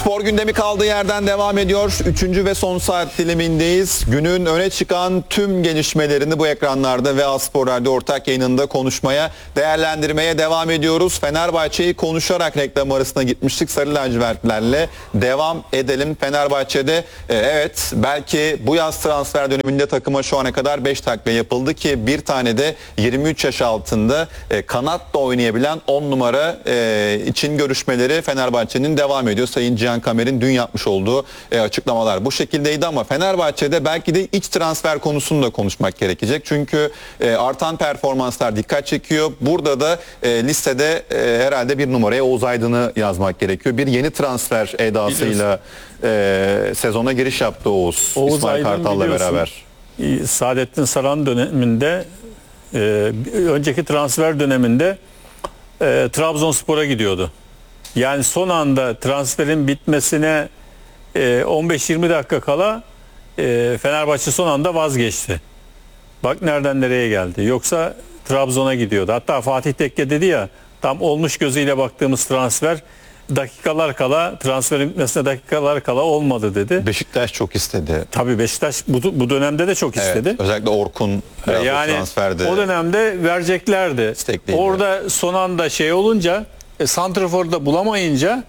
Spor gündemi kaldığı yerden devam ediyor. Üçüncü ve son saat dilimindeyiz. Günün öne çıkan tüm gelişmelerini bu ekranlarda ve A-Spor Radyo ortak yayınında konuşmaya, değerlendirmeye devam ediyoruz. Fenerbahçe'yi konuşarak reklam arasına gitmiştik. Sarı lacivertlerle devam edelim. Fenerbahçe'de evet belki bu yaz transfer döneminde takıma şu ana kadar 5 takviye yapıldı ki bir tane de 23 yaş altında kanatla oynayabilen 10 numara için görüşmeleri Fenerbahçe'nin devam ediyor. Sayın Cihan Kamer'in dün yapmış olduğu açıklamalar bu şekildeydi ama Fenerbahçe'de belki de iç transfer konusunu da konuşmak gerekecek. Çünkü artan performanslar dikkat çekiyor. Burada da listede herhalde bir numaraya Oğuz Aydın'ı yazmak gerekiyor. Bir yeni transfer edasıyla sezona giriş yaptı Oğuz İsmail Kartal'la beraber. Saadettin Saran döneminde önceki transfer döneminde Trabzonspor'a gidiyordu. Yani son anda transferin bitmesine 15-20 dakika kala Fenerbahçe son anda vazgeçti. Bak nereden nereye geldi. Yoksa Trabzon'a gidiyordu. Hatta Fatih Tekke dedi ya, tam olmuş gözüyle baktığımız transfer dakikalar kala, transferin bitmesine dakikalar kala olmadı dedi. Beşiktaş çok istedi. Tabii Beşiktaş bu dönemde de çok istedi. Evet, özellikle Orkun yani transferde. O dönemde vereceklerdi. İstekliydi. Orada son anda şey olunca santrafor'u da bulamayınca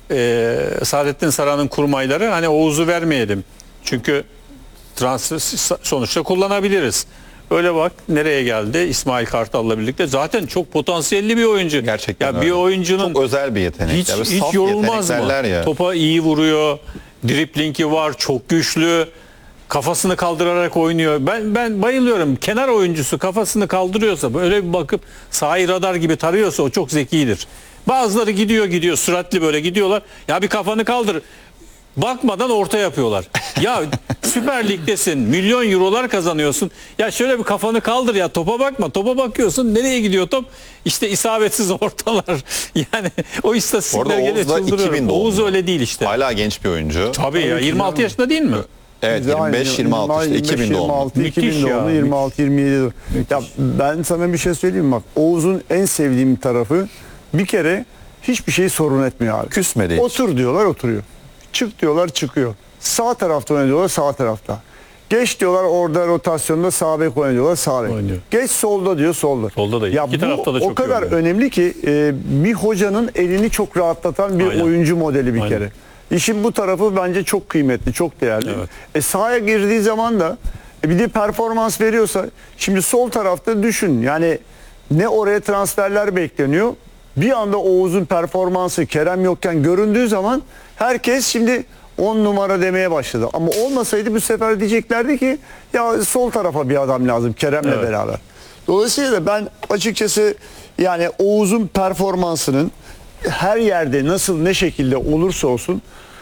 Saadettin Saran'ın kurmayları hani Oğuz'u vermeyelim. Çünkü transfer sonuçta kullanabiliriz. Öyle bak nereye geldi İsmail Kartal'la birlikte. Zaten çok potansiyelli bir oyuncu. Gerçekten ya bir oyuncunun çok özel bir yetenek. Hiç yorulmaz mı? Ya. Topa iyi vuruyor. Driplingi var, çok güçlü. Kafasını kaldırarak oynuyor. Ben bayılıyorum. Kenar oyuncusu kafasını kaldırıyorsa, böyle bir bakıp sahayı radar gibi tarıyorsa o çok zekidir. Bazıları gidiyor süratli böyle gidiyorlar. Ya bir kafanı kaldır. Bakmadan orta yapıyorlar. Ya Süper Lig'desin. Milyon eurolar kazanıyorsun. Ya şöyle bir kafanı kaldır ya, topa bakma. Topa bakıyorsun. Nereye gidiyor top? İşte isabetsiz ortalar. Yani o istatistikler gene çıldırıyorum. Oğuz öyle değil işte. Hala genç bir oyuncu. Tabii ya, 26 yaşında değil mi? Evet, 25-26 işte 2000 doğumlu. 2000 doğumlu, 26-27. Ya ben sana bir şey söyleyeyim mi? Bak, Oğuz'un en sevdiğim tarafı bir kere hiçbir şeyi sorun etmiyor abi. Küsmedi. Otur diyorlar, oturuyor. Çık diyorlar, çıkıyor. Sağ tarafta oynuyorlar, sağ tarafta. Geç diyorlar, orada rotasyonda sağ bek oynuyorlar, sağ bek. Geç solda diyor, solda. Solda da. Ya İki tarafta da çok o kadar önemli ki bir hocanın elini çok rahatlatan bir oyuncu modeli bir kere. İşin bu tarafı bence çok kıymetli, çok değerli. Evet. Sahaya girdiği zaman da bir de performans veriyorsa, şimdi sol tarafta düşün yani ne oraya transferler bekleniyor. Bir anda Oğuz'un performansı Kerem yokken göründüğü zaman herkes şimdi 10 numara demeye başladı. Ama olmasaydı bu sefer diyeceklerdi ki ya sol tarafa bir adam lazım Kerem'le beraber. Dolayısıyla ben açıkçası yani Oğuz'un performansının her yerde nasıl ne şekilde olursa olsun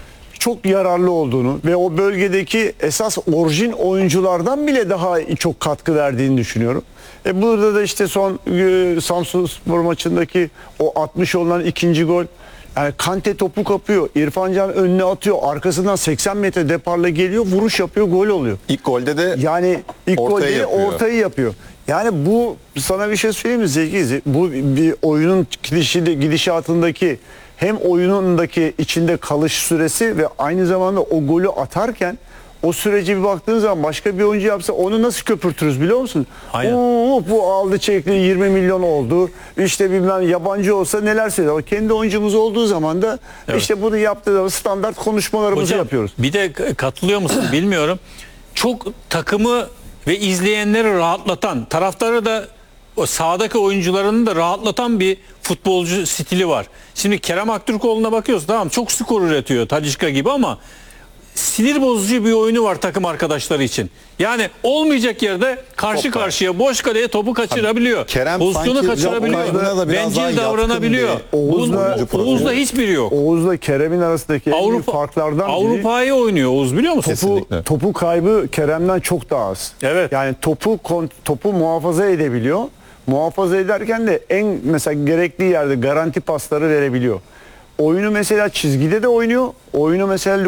çok yararlı olduğunu ve o bölgedeki esas orijin oyunculardan bile daha çok katkı verdiğini düşünüyorum. Burada da işte son Samsunspor maçındaki o 60 olan ikinci gol, yani Kante topu kapıyor, İrfan Can önüne atıyor, arkasından 80 metre deparla geliyor, vuruş yapıyor, gol oluyor. İlk golde de yani ortayı yapıyor. Yani bu, sana bir şey söyleyeyim mi Zeki? Bu bir oyunun gidişatındaki hem oyunundaki içinde kalış süresi ve aynı zamanda o golü atarken o süreci bir baktığın zaman başka bir oyuncu yapsa onu nasıl köpürtürüz biliyor musun? Bu aldı çekti 20 milyon oldu. İşte bilmem yabancı olsa neler söylüyor. Ama kendi oyuncumuz olduğu zaman da işte bunu yaptığı standart konuşmalarımızı yapıyoruz. Bir de katılıyor musun bilmiyorum. Çok takımı ve izleyenleri rahatlatan, taraftarı da o sahadaki oyuncularını da rahatlatan bir futbolcu stili var. Şimdi Kerem Aktürkoğlu'na bakıyoruz, tamam çok skor üretiyor Talisca gibi ama sinir bozucu bir oyunu var takım arkadaşları için. Yani olmayacak yerde karşı karşıya boş kaleye topu kaçırabiliyor. Kerem pozisyonu kaçırabiliyor. Bencil davranabiliyor. Oğuz'da hiçbiri yok. Oğuz'la Kerem'in arasındaki en büyük farklardan biri Avrupa'yı oynuyor Oğuz, biliyor musun? Topu kaybı Kerem'den çok daha az. Evet. Yani topu muhafaza edebiliyor. Muhafaza ederken de en mesela gerektiği yerde garanti pasları verebiliyor. Oyunu mesela çizgide de oynuyor. Oyunu mesela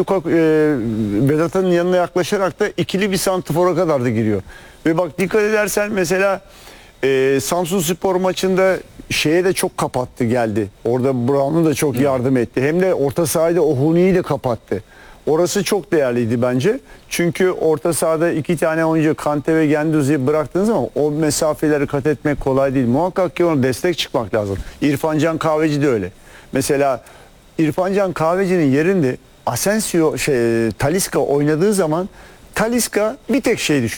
Vedat'ın yanına yaklaşarak da ikili bir santrfora kadar da giriyor. Ve bak dikkat edersen mesela Samsunspor maçında şeye de çok kapattı geldi. Orada Brown'u da çok yardım etti. Hem de orta sahada Ohuni'yi de kapattı. Orası çok değerliydi bence. Çünkü orta sahada 2 tane oyuncu Kante ve Gendouzi'yi bıraktığınız zaman o mesafeleri kat etmek kolay değil. Muhakkak ki ona destek çıkmak lazım. İrfan Can Kahveci de öyle. Mesela İrfan Can Kahveci'nin yerinde Asensio Talisca oynadığı zaman Talisca bir tek şey